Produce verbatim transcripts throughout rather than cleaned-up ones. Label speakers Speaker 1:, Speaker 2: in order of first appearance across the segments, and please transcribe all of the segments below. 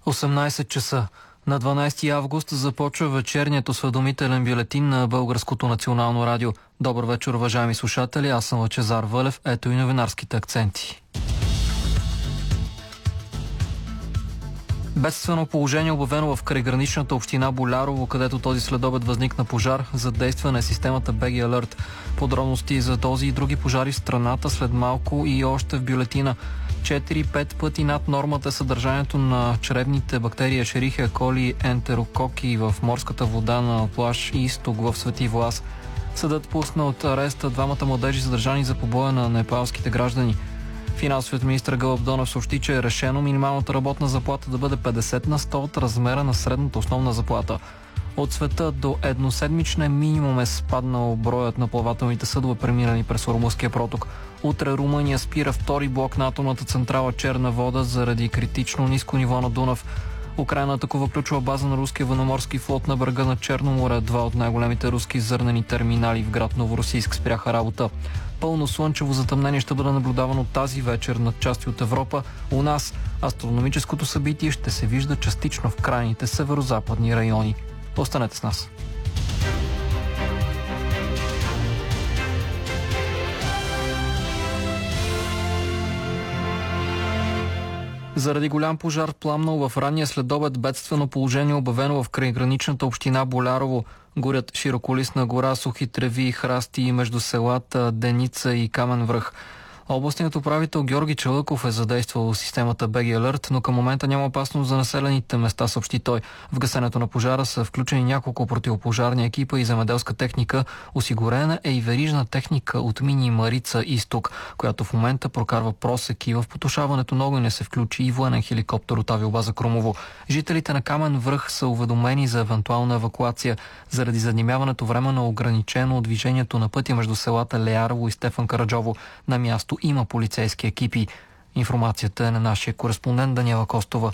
Speaker 1: осемнайсет часа. На дванайсети август започва вечерният осведомителен бюлетин на Българското национално радио. Добър вечер, уважаеми слушатели. Аз съм Лъчезар Вълев. Ето и новинарските акценти. Бедствено положение обявено в крайграничната община Болярово, където този следобед възникна пожар. Задействана е системата би джи Alert. Подробности за този и други пожари в страната след малко и още в бюлетина. четири-пет пъти над нормата е съдържанието на чревните бактерии Escherichia coli и ентерококи в морската вода на плаж Изток в Свети Влас. Съдът пусна от ареста двамата младежи, задържани за побоя на непалските граждани. Финансовият министър Гълъб Донев съобщи, че е решено минималната работна заплата да бъде петдесет на сто от размера на средната основна заплата. От света до едноседмичен минимум е спаднал броят на плавателните съдове, преминали през Ормузския проток. Утре Румъния спира втори блок на атомната централа Черна вода заради критично ниско ниво на Дунав. Украйна атакува ключова база на руския военноморски флот на брега на Черно море. Два от най-големите руски зърнени терминали в град Новоросийск спряха работа. Пълно слънчево затъмнение ще бъде наблюдавано тази вечер над части от Европа. У нас астрономическото събитие ще се вижда частично в крайните северо-западни райони. Останете с нас. Заради голям пожар, пламнал в ранния следобед, бедствено положение обявено в крайграничната община Болярово. Горят широколистна гора, сухи треви и храсти между селата Деница и Камен връх. Областният управител Георги Чалъков е задействал системата би джи Alert, но към момента няма опасност за населените места, съобщи той. В гасенето на пожара са включени няколко противопожарни екипа и земеделска техника. Осигурена е и верижна техника от мини Марица Изток, която в момента прокарва просеки. В потушаването на огъня се включи и военен хеликоптер от авиобаза Крумово. Жителите на Камен връх са уведомени за евентуална евакуация. Заради заднимяването временно ограничено движението на пътя между селата Леярово и Стефан Караджово. На място има полицейски екипи. Информацията е на нашия кореспондент Даниела Костова.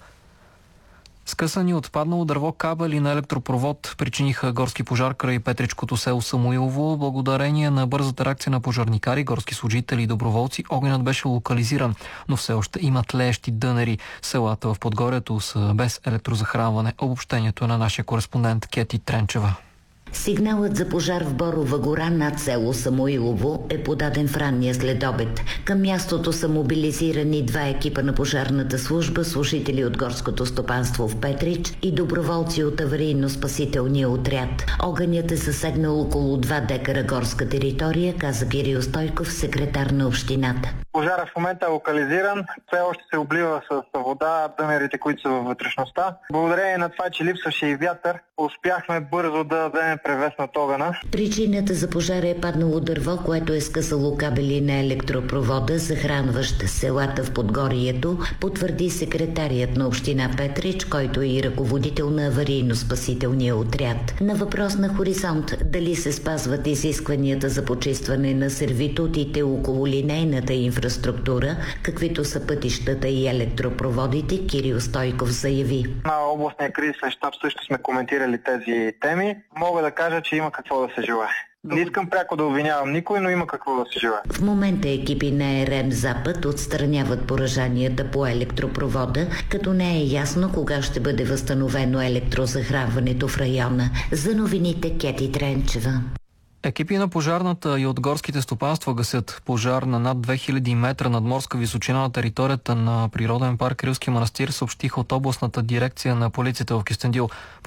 Speaker 1: Скъсани отпаднало дърво кабели на електропровод причиниха горски пожар край Петричкото село Самуилово. Благодарение на бързата реакция на пожарникари, горски служители и доброволци, огънят беше локализиран, но все още има тлеещи дънери. Селата в Подгорието са без електрозахранване. Обобщението е на нашия кореспондент Кети Тренчева.
Speaker 2: Сигналът за пожар в Борова гора над село Самуилово е подаден в ранния следобед. Към мястото са мобилизирани два екипа на пожарната служба, служители от горското стопанство в Петрич и доброволци от аварийно-спасителния отряд. Огънят е засегнал около два декара горска територия, каза Кирил Стойков, секретар на общината.
Speaker 3: Пожара в момента е локализиран, все още се облива с вода дънерите, които са във вътрешността. Благодарение на това, че липсваше и вятър, успяхме бързо да вземем превес над огъня.
Speaker 2: Причината за пожара е паднало дърво, което е скъсало кабели на електропровода, захранващ селата в Подгорието, потвърди секретарият на община Петрич, който е и ръководител на аварийно-спасителния отряд. На въпрос на Хоризонт дали се спазват изискванията за почистване на сервитутите около линейната инфраструктура, каквито са пътищата и електропроводите, Кирил Стойков заяви.
Speaker 3: На областния кризисен щаб също сме коментирали тези теми. Мога да кажа, че има какво да се желае. Не искам пряко да обвинявам никой, но има какво да се желае.
Speaker 2: В момента екипи на ЕРМ Запад отстраняват поражанията по електропровода, като не е ясно кога ще бъде възстановено електрозахранването в района. За новините Кети Тренчева.
Speaker 1: Екипи на пожарната и от горските стопанства гасят пожар на над две хиляди метра надморска височина на територията на природен парк Рилски манастир, съобщиха от областната дирекция на полицията в Кюстендил.